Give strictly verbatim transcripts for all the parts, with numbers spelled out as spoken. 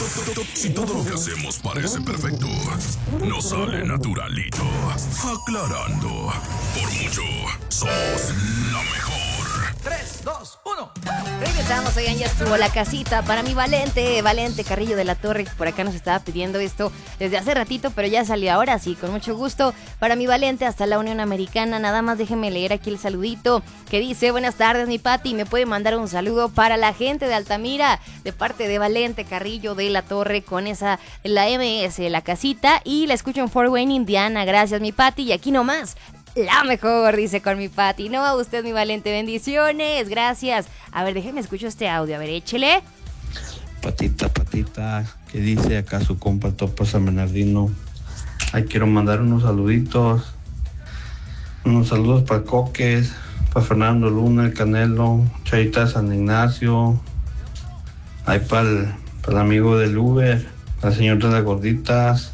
Si todo lo que hacemos parece perfecto, no sale naturalito. Aclarando, por mucho, somos la mejor. tres, dos, uno. Regresamos, oigan, ya estuvo la casita para mi Valente, Valente Carrillo de la Torre, que por acá nos estaba pidiendo esto desde hace ratito, pero ya salió ahora sí, con mucho gusto. Para mi Valente hasta la Unión Americana, nada más déjenme leer aquí el saludito que dice: buenas tardes, mi Pati, me puede mandar un saludo para la gente de Altamira, de parte de Valente Carrillo de la Torre, con esa, la M S, la casita, y la escucho en Fort Wayne, Indiana. Gracias, mi Pati, y aquí nomás, la mejor, dice con mi Pati. No, a usted, mi Valente, bendiciones, gracias. A ver, déjeme escucho este audio, a ver, échele. Patita, patita, ¿qué dice acá su compa el Topo San Bernardino? Ay, quiero mandar unos saluditos, unos saludos para Coques, para Fernando Luna, el Canelo, Chaita San Ignacio, ay, para el, para el amigo del Uber, para el señor de las gorditas,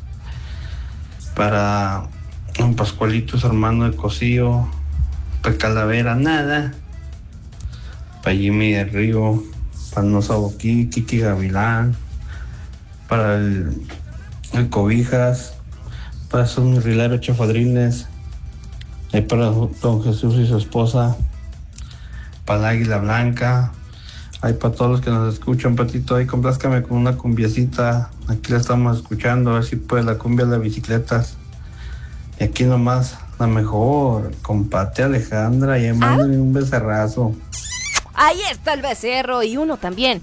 para don Pascualito, su hermano de Cosío, para Calavera, nada, para Jimmy del Río, para el Nosaboquí, Kiki Gavilán, para el, el Cobijas, para sus mirrileros chafadrines, ahí para don Jesús y su esposa, para el Águila Blanca, ahí para todos los que nos escuchan, Patito, ahí complázcame con una cumbiecita, aquí la estamos escuchando, a ver si puede la cumbia de las bicicletas. Y aquí nomás, la mejor, compate Alejandra, y mándale un becerrazo. Ahí está el becerro y uno también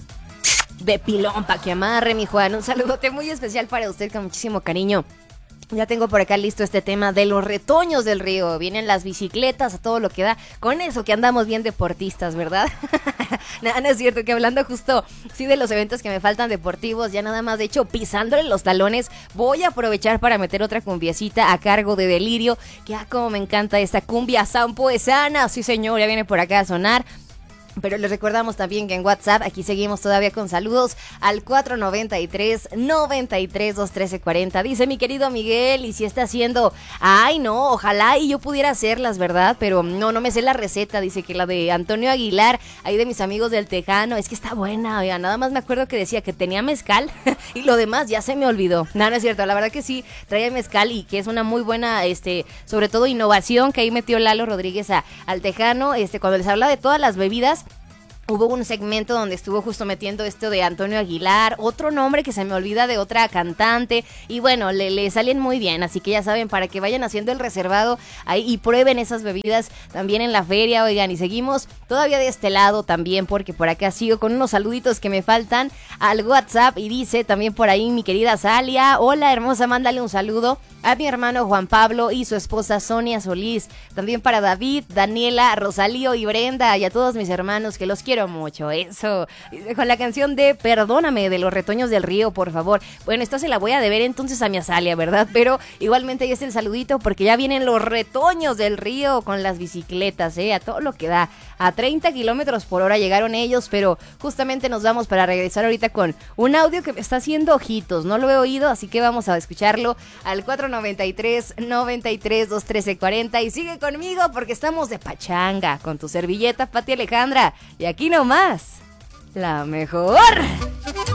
de pilón pa' que amarre, mi Juan. Un saludote muy especial para usted con muchísimo cariño. Ya tengo por acá listo este tema de los retoños del río. Vienen las bicicletas a todo lo que da. Con eso que andamos bien deportistas, ¿verdad? Nada, no es cierto, que hablando justo, sí, de los eventos que me faltan deportivos, ya nada más, de hecho, pisándole los talones, voy a aprovechar para meter otra cumbiecita a cargo de Delirio, que ah, como me encanta esta cumbia sampoesana. Sí, señor, ya viene por acá a sonar. Pero les recordamos también que en WhatsApp, aquí seguimos todavía con saludos al cuatro noventa y tres, noventa y tres, dos trece cuarenta. Dice mi querido Miguel, y si está haciendo, ay no, ojalá y yo pudiera hacerlas, ¿verdad? Pero no, no me sé la receta. Dice que la de Antonio Aguilar, ahí de mis amigos del Tejano, es que está buena, oiga, nada más me acuerdo que decía que tenía mezcal y lo demás ya se me olvidó. No, no es cierto, la verdad que sí, traía mezcal y que es una muy buena, este, sobre todo innovación que ahí metió Lalo Rodríguez a, al Tejano, este, cuando les habla de todas las bebidas. Hubo un segmento donde estuvo justo metiendo esto de Antonio Aguilar, otro nombre que se me olvida de otra cantante, y bueno, le, le salen muy bien, así que ya saben, para que vayan haciendo el reservado ahí y prueben esas bebidas también en la feria, oigan, y seguimos todavía de este lado también, porque por acá sigo con unos saluditos que me faltan al WhatsApp, y dice también por ahí mi querida Salia: hola hermosa, mándale un saludo a mi hermano Juan Pablo y su esposa Sonia Solís, también para David, Daniela, Rosalío y Brenda, y a todos mis hermanos que los quiero mucho. Eso, con la canción de Perdóname de los Retoños del Río, por favor. Bueno, esta se la voy a deber entonces a mi Azalia, ¿verdad? Pero igualmente ahí está el saludito, porque ya vienen los Retoños del Río con las bicicletas, ¿eh? A todo lo que da. A treinta kilómetros por hora llegaron ellos, pero justamente nos vamos para regresar ahorita con un audio que me está haciendo ojitos. No lo he oído, así que vamos a escucharlo al cuatro noventa y tres, noventa y tres, dos trece cuarenta, y sigue conmigo porque estamos de pachanga con tu servilleta Pati Alejandra, y aquí nomás, la mejor.